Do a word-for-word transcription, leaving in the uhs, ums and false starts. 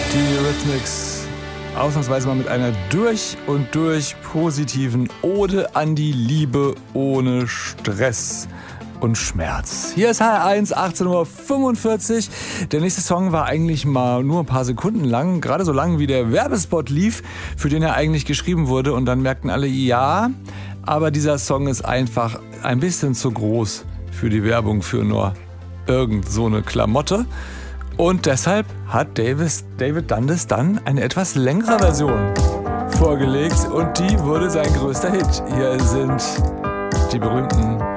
Die Eurythmics, ausnahmsweise mal mit einer durch und durch positiven Ode an die Liebe ohne Stress und Schmerz. Hier ist H R eins, achtzehn Uhr fünfundvierzig. Der nächste Song war eigentlich mal nur ein paar Sekunden lang, gerade so lang wie der Werbespot lief, für den er eigentlich geschrieben wurde. Und dann merkten alle, ja, aber dieser Song ist einfach ein bisschen zu groß für die Werbung für nur irgend so eine Klamotte. Und deshalb hat Davis, David Dundas dann eine etwas längere Version vorgelegt und die wurde sein größter Hit. Hier sind die berühmten